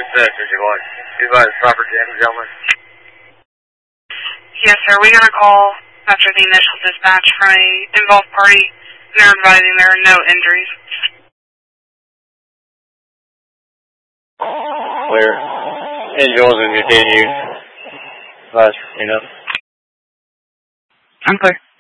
dispatch, as you want. Be advised, proper damage, gentlemen. Yes, sir. We got a call after the initial dispatch from a involved party, and they're advising there are no injuries. Clear. Angels and continue. Advise, I'm clear.